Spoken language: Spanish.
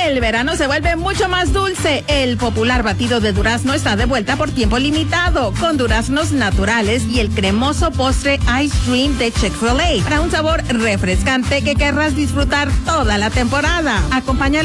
El verano se vuelve mucho más dulce. El popular batido de durazno está de vuelta por tiempo limitado, con duraznos naturales y el cremoso postre Ice Cream de Chick-fil-A, para un sabor refrescante que querrás disfrutar toda la temporada. Acompaña